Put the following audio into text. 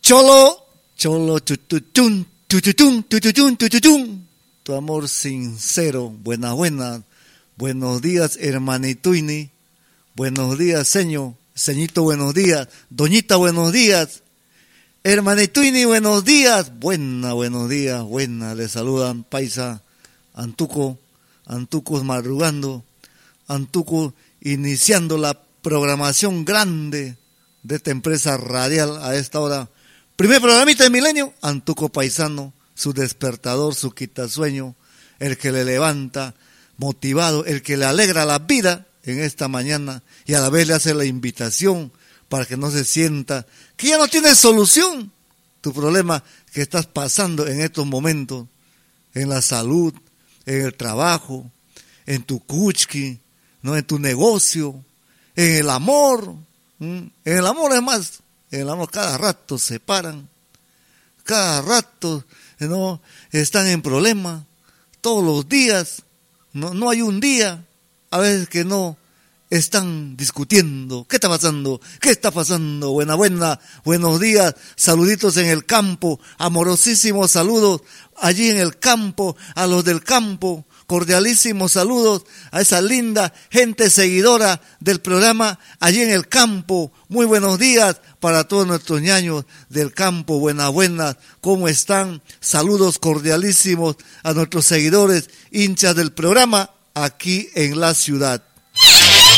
Cholo, cholo, tututun, tututun, tututun, tututun. Tu amor sincero, buena. Buenos días, hermanituini. Buenos días, señito, buenos días. Doñita, buenos días. Hermanituini, buenos días. Buenos días, buena. Le saludan Paisa, Antucos madrugando, Antucos iniciando la programación grande de esta empresa radial a esta hora. Primer programita de Milenio, Antuco Paisano, su despertador, su quitasueño, el que le levanta motivado, el que le alegra la vida en esta mañana y a la vez le hace la invitación para que no se sienta que ya no tiene solución tu problema que estás pasando en estos momentos, en la salud, en el trabajo, en tu cuchqui, ¿no? En tu negocio, en el amor. En el amor es más, en el amor cada rato se paran, cada rato no están en problemas, todos los días, no hay un día a veces que no están discutiendo. ¿Qué está pasando? ¿Qué está pasando? Buena, buenos días, saluditos en el campo, amorosísimos saludos allí en el campo, a los del campo, cordialísimos saludos a esa linda gente seguidora del programa allí en el campo. Muy buenos días para todos nuestros ñaños del campo. Buenas, ¿cómo están? Saludos cordialísimos a nuestros seguidores, hinchas del programa aquí en la ciudad.